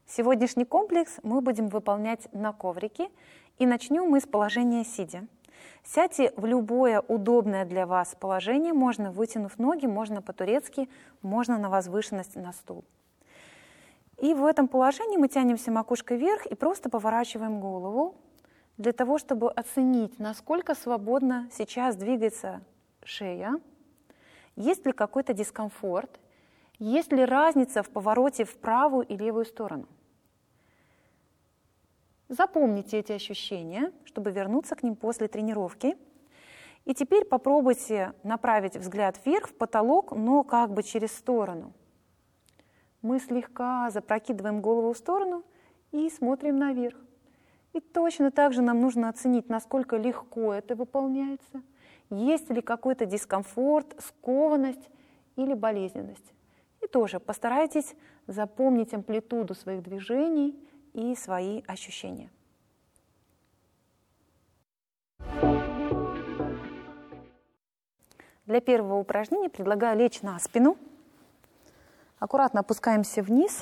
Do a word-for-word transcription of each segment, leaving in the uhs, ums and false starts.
Сегодняшний комплекс мы будем выполнять на коврике, и начнем мы с положения сидя. Сядьте в любое удобное для вас положение, можно вытянув ноги, можно по-турецки, можно на возвышенность на стул. И в этом положении мы тянемся макушкой вверх и просто поворачиваем голову для того, чтобы оценить, насколько свободно сейчас двигается шея, есть ли какой-то дискомфорт, есть ли разница в повороте в правую и левую сторону. Запомните эти ощущения, чтобы вернуться к ним после тренировки. И теперь попробуйте направить взгляд вверх, в потолок, но как бы через сторону. Мы слегка запрокидываем голову в сторону и смотрим наверх. И точно так же нам нужно оценить, насколько легко это выполняется, есть ли какой-то дискомфорт, скованность или болезненность. И тоже постарайтесь запомнить амплитуду своих движений и свои ощущения. Для первого упражнения предлагаю лечь на спину. Аккуратно опускаемся вниз.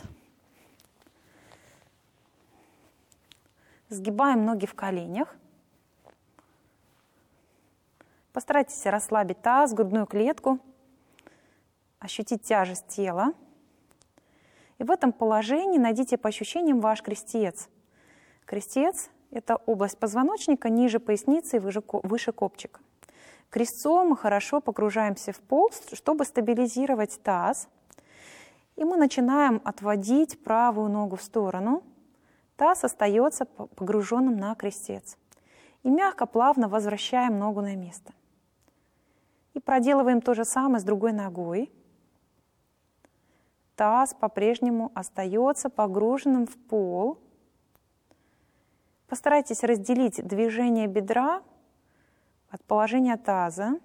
Сгибаем ноги в коленях. Постарайтесь расслабить таз, грудную клетку, ощутить тяжесть тела. И в этом положении найдите по ощущениям ваш крестец. Крестец – это область позвоночника ниже поясницы и выше копчика. Крестцом мы хорошо погружаемся в пол, чтобы стабилизировать таз. И мы начинаем отводить правую ногу в сторону. Таз остается погруженным на крестец. И мягко, плавно возвращаем ногу на место. И проделываем то же самое с другой ногой. Таз по-прежнему остается погруженным в пол. Постарайтесь разделить движение бедра от положения таза.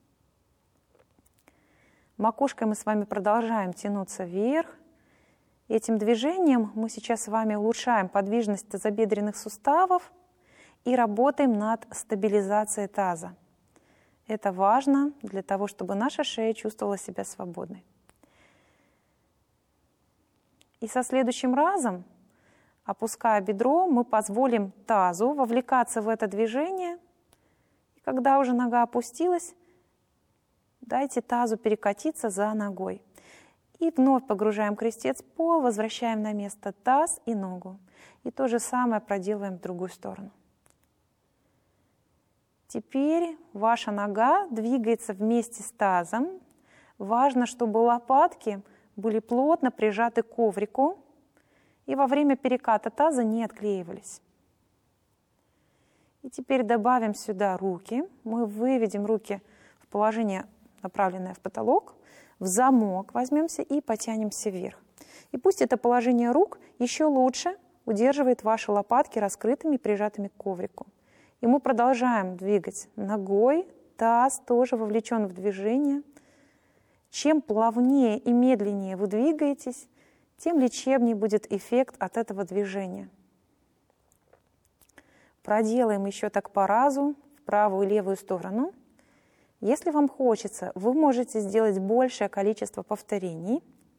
Макушкой мы с вами продолжаем тянуться вверх. Этим движением мы сейчас с вами улучшаем подвижность тазобедренных суставов и работаем над стабилизацией таза. Это важно для того, чтобы наша шея чувствовала себя свободной. И со следующим разом, опуская бедро, мы позволим тазу вовлекаться в это движение. И когда уже нога опустилась, дайте тазу перекатиться за ногой. И вновь погружаем крестец в пол, возвращаем на место таз и ногу. И то же самое проделаем в другую сторону. Теперь ваша нога двигается вместе с тазом. Важно, чтобы лопатки были плотно прижаты к коврику и во время переката таза не отклеивались. И теперь добавим сюда руки. Мы выведем руки в положение, направленное в потолок, в замок возьмемся и потянемся вверх. И пусть это положение рук еще лучше удерживает ваши лопатки раскрытыми и прижатыми к коврику. И мы продолжаем двигать ногой, таз тоже вовлечен в движение. Чем плавнее и медленнее вы двигаетесь, тем лечебнее будет эффект от этого движения. Проделаем еще так по разу в правую и левую сторону. Если вам хочется, вы можете сделать большее количество повторений.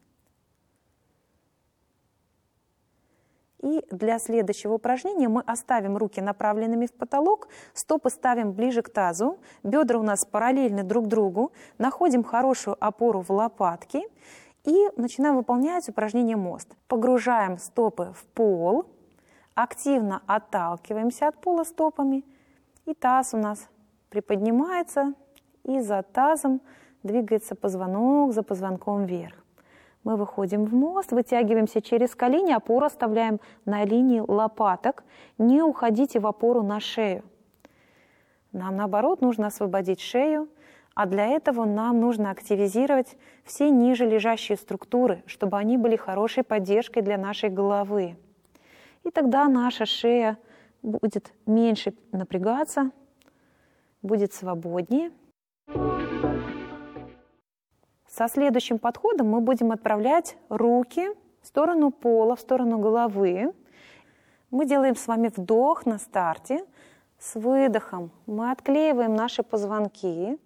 И для следующего упражнения мы оставим руки направленными в потолок, стопы ставим ближе к тазу, бедра у нас параллельны друг другу, находим хорошую опору в лопатки и начинаем выполнять упражнение мост. Погружаем стопы в пол, активно отталкиваемся от пола стопами, и таз у нас приподнимается, и за тазом двигается позвонок за позвонком вверх. Мы выходим в мост, вытягиваемся через колени, опору оставляем на линии лопаток. Не уходите в опору на шею. Нам, наоборот, нужно освободить шею, а для этого нам нужно активизировать все ниже лежащие структуры, чтобы они были хорошей поддержкой для нашей головы. И тогда наша шея будет меньше напрягаться, будет свободнее. Со следующим подходом мы будем отправлять руки в сторону пола, в сторону головы. Мы делаем с вами вдох на старте. С выдохом мы отклеиваем наши позвонки.